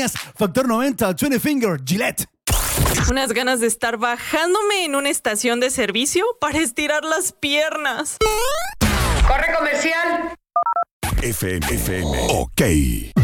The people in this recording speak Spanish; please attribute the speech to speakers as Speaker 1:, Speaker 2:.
Speaker 1: Factor 90, 20 Finger, Gillette.
Speaker 2: Unas ganas de estar bajándome en una estación de servicio para estirar las piernas.
Speaker 3: ¡Corre comercial!
Speaker 4: FM. Ok.